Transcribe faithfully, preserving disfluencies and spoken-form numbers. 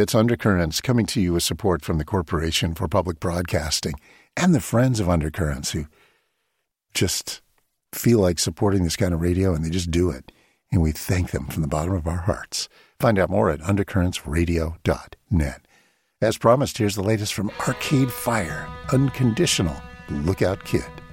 It's Undercurrents, coming to you with support from the Corporation for Public Broadcasting and the Friends of Undercurrents, who just feel like supporting this kind of radio, and they just do it. And we thank them from the bottom of our hearts. Find out more at undercurrents radio dot net. As promised, here's the latest from Arcade Fire, Unconditional Lookout Kid.